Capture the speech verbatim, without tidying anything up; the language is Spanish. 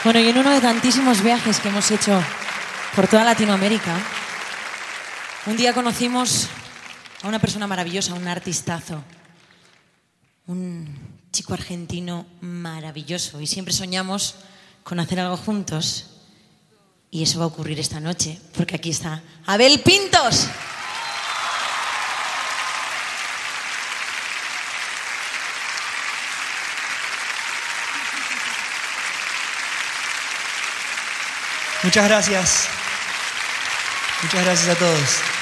Bueno, y en uno de tantísimos viajes que hemos hecho por toda Latinoamérica, un día conocimos a una persona maravillosa, un artistazo, un chico argentino maravilloso, y siempre soñamos con hacer algo juntos, y eso va a ocurrir esta noche, porque aquí está Abel Pintos. Muchas gracias. Muchas gracias a todos.